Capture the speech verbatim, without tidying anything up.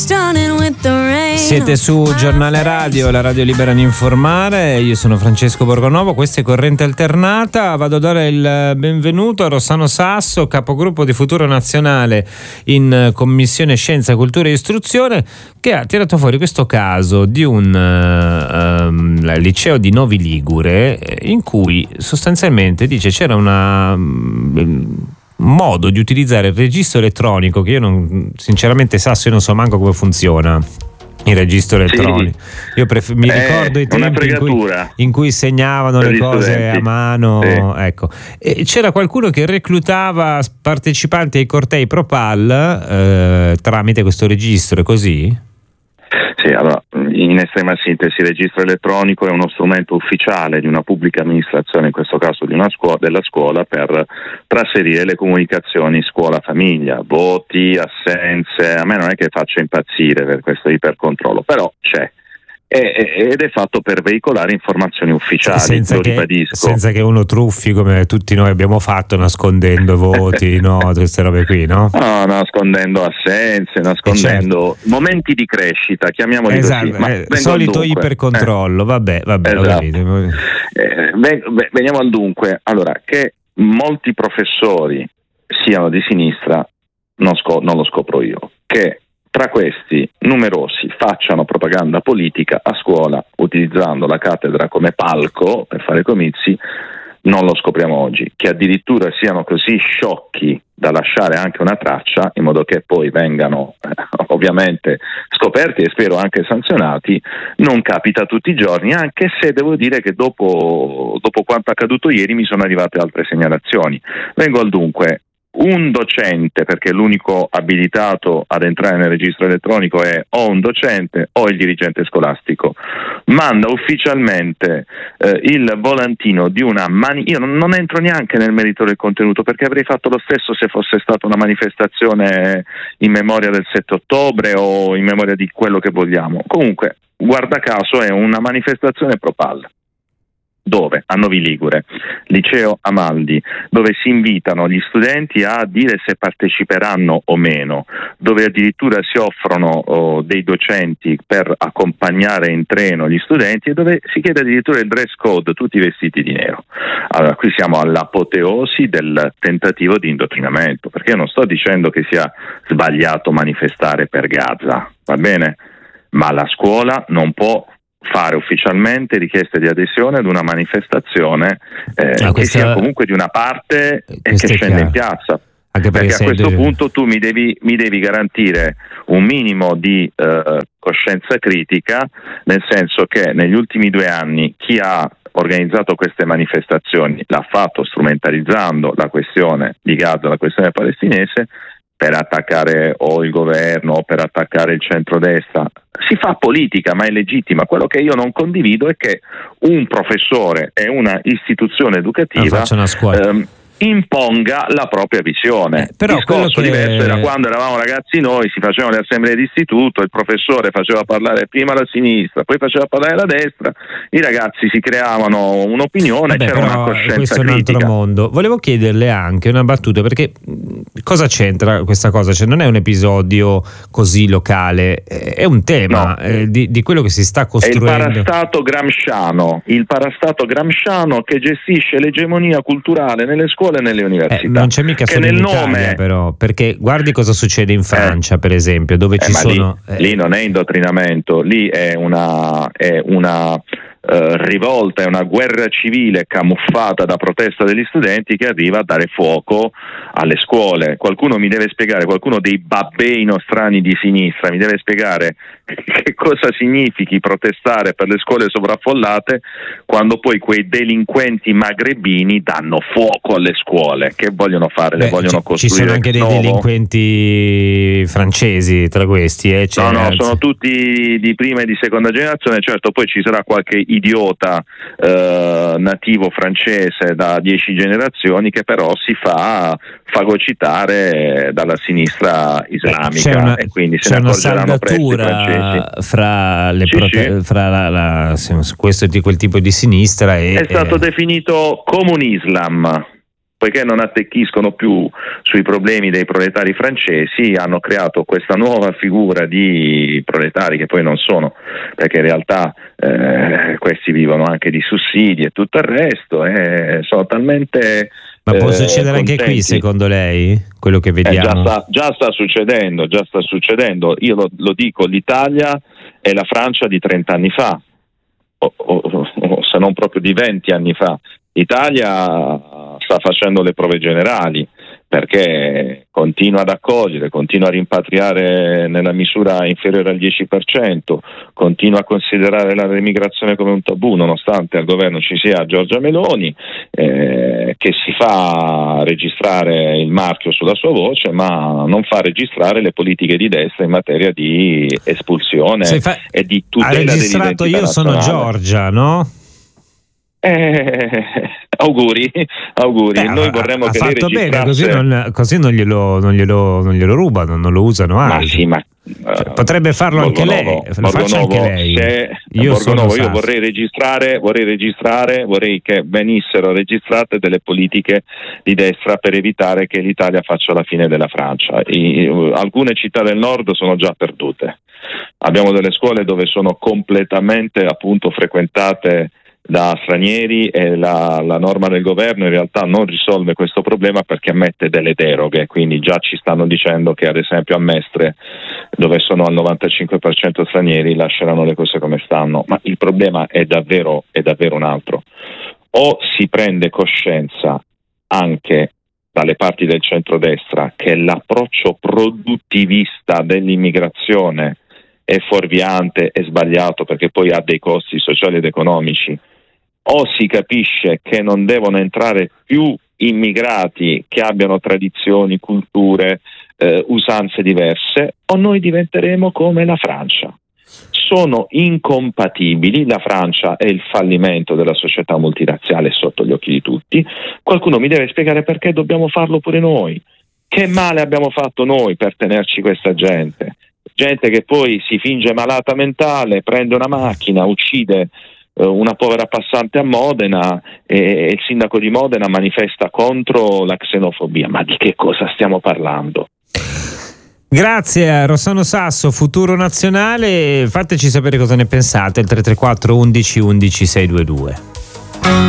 Siete su Giornale Radio, la radio libera di informare. Io sono Francesco Borgonovo, questa è Corrente Alternata. Vado a dare il benvenuto a Rossano Sasso, capogruppo di Futuro Nazionale in Commissione Scienza, Cultura e Istruzione, che ha tirato fuori questo caso di un uh, um, liceo di Novi Ligure in cui sostanzialmente dice c'era una um, modo di utilizzare il registro elettronico che io non, sinceramente Sasso, io non so manco come funziona il registro elettronico. Sì. Io pref- mi eh, ricordo i tempi in cui, in cui segnavano le cose studenti a mano, sì. Ecco. E c'era qualcuno che reclutava partecipanti ai cortei Propal eh, tramite questo registro, è così? Sì, allora, in estrema sintesi, il registro elettronico è uno strumento ufficiale di una pubblica amministrazione, in questo caso di una scuola, della scuola, per trasferire le comunicazioni scuola-famiglia, voti, assenze. A me non è che faccia impazzire per questo ipercontrollo, però c'è. Ed è fatto per veicolare informazioni ufficiali, senza lo che, ribadisco. Senza che uno truffi come tutti noi abbiamo fatto, nascondendo voti, no, queste robe qui, no? No, nascondendo assenze, nascondendo certo. momenti di crescita, chiamiamoli esatto, così. Ma eh, solito dunque. ipercontrollo, eh. vabbè, vabbè, esatto. eh, Veniamo al dunque. Allora, che molti professori siano di sinistra non, scop- non lo scopro io, che tra questi numerosi facciano propaganda politica a scuola utilizzando la cattedra come palco per fare comizi, non lo scopriamo oggi. Che addirittura siano così sciocchi da lasciare anche una traccia in modo che poi vengano eh, ovviamente scoperti e spero anche sanzionati, non capita tutti i giorni, anche se devo dire che dopo, dopo quanto accaduto ieri mi sono arrivate altre segnalazioni. Vengo al dunque. Un docente, perché l'unico abilitato ad entrare nel registro elettronico è o un docente o il dirigente scolastico, manda ufficialmente eh, il volantino di una mani- io non, non entro neanche nel merito del contenuto, perché avrei fatto lo stesso se fosse stata una manifestazione in memoria del sette ottobre o in memoria di quello che vogliamo. Comunque, guarda caso, è una manifestazione Propal. Dove? A Novi Ligure, liceo Amaldi, dove si invitano gli studenti a dire se parteciperanno o meno, dove addirittura si offrono oh, dei docenti per accompagnare in treno gli studenti e dove si chiede addirittura il dress code, tutti vestiti di nero. Allora, qui siamo all'apoteosi del tentativo di indottrinamento, perché io non sto dicendo che sia sbagliato manifestare per Gaza, va bene? Ma la scuola non può fare ufficialmente richieste di adesione ad una manifestazione eh, no, questa, che sia comunque di una parte e che scende in piazza, anche perché, perché a questo deve... punto tu mi devi, mi devi garantire un minimo di eh, coscienza critica, nel senso che negli ultimi due anni chi ha organizzato queste manifestazioni l'ha fatto strumentalizzando la questione di Gaza, la questione palestinese, per attaccare o il governo o per attaccare il centrodestra. Si fa politica, ma è legittima. Quello che io non condivido è che un professore e una istituzione educativa ehm, imponga la propria visione. Eh, però il discorso che... diverso era quando eravamo ragazzi noi, si facevano le assemblee d'istituto, il professore faceva parlare prima la sinistra, poi faceva parlare la destra, i ragazzi si creavano un'opinione. Vabbè, c'era però una coscienza questo è un critica. altro mondo. Volevo chiederle anche una battuta, perché cosa c'entra questa cosa? Cioè, non è un episodio così locale, è un tema no. eh, di, di quello che si sta costruendo. È il parastato gramsciano, il parastato gramsciano che gestisce l'egemonia culturale nelle scuole e nelle università. Eh, non c'è mica che solo nel in nome... Italia, però, perché guardi cosa succede in Francia, eh. per esempio, dove eh, ci ma sono lì, eh... lì non è indottrinamento, lì è una è una Uh, rivolta, è una guerra civile camuffata da protesta degli studenti che arriva a dare fuoco alle scuole. Qualcuno mi deve spiegare, qualcuno dei babbei nostrani di sinistra mi deve spiegare che cosa significhi protestare per le scuole sovraffollate quando poi quei delinquenti magrebini danno fuoco alle scuole. Che vogliono fare? Beh, le vogliono ci, costruire? Ci sono anche dei nuovo? delinquenti francesi tra questi, eh? Cioè, no, no, sono tutti di prima e di seconda generazione. Certo, poi ci sarà qualche idiota eh, nativo francese da dieci generazioni che però si fa fagocitare dalla sinistra islamica. Beh, una, e quindi se ne accorgeranno presto i francesi. Fra, le sì, prote- sì. fra la, la, questo di quel tipo di sinistra e, è stato e... definito comunislam. poiché non attecchiscono più sui problemi dei proletari francesi, hanno creato questa nuova figura di proletari che poi non sono, perché in realtà eh, questi vivono anche di sussidi e tutto il resto, e sono talmente... Ma può eh, succedere contenti. Anche qui, secondo lei, quello che vediamo? Eh, già, sta, già sta succedendo, già sta succedendo. Io lo, lo dico, l'Italia è la Francia di trenta anni fa, o, o, o se non proprio di venti anni fa. L'Italia sta facendo le prove generali perché continua ad accogliere, continua a rimpatriare nella misura inferiore al dieci per cento, continua a considerare la remigrazione come un tabù, nonostante al governo ci sia Giorgia Meloni, eh, che si fa registrare il marchio sulla sua voce, ma non fa registrare le politiche di destra in materia di espulsione fa- e di tutela dell'identità nazionale. Ha registrato Io sono Giorgia, no? Eh, auguri, auguri. Beh, Noi ha, vorremmo ha che fatto lei bene, registrasse... così non, così non, glielo, non, glielo, non glielo rubano, non lo usano altri. Ma sì, ma cioè, potrebbe farlo anche lei, lo faccia anche lei. Se, io Borgonovo, sono io vorrei registrare, vorrei registrare, vorrei che venissero registrate delle politiche di destra per evitare che l'Italia faccia la fine della Francia. I, alcune città del nord sono già perdute. Abbiamo delle scuole dove sono completamente appunto frequentate da stranieri e la, la norma del governo in realtà non risolve questo problema perché ammette delle deroghe, quindi già ci stanno dicendo che ad esempio a Mestre, dove sono al novantacinque per cento stranieri, lasceranno le cose come stanno, ma il problema è davvero, è davvero un altro. O si prende coscienza anche dalle parti del centrodestra che l'approccio produttivista dell'immigrazione è fuorviante, è sbagliato perché poi ha dei costi sociali ed economici, o si capisce che non devono entrare più immigrati che abbiano tradizioni, culture, eh, usanze diverse, o noi diventeremo come la Francia. Sono incompatibili, la Francia è il fallimento della società multirazziale sotto gli occhi di tutti. Qualcuno mi deve spiegare perché dobbiamo farlo pure noi. Che male abbiamo fatto noi per tenerci questa gente? Gente che poi si finge malata mentale, prende una macchina, uccide una povera passante a Modena e il sindaco di Modena manifesta contro la xenofobia. Ma di che cosa stiamo parlando? Grazie a Rossano Sasso, Futuro Nazionale. Fateci sapere cosa ne pensate, il tre tre quattro undici undici sei due due.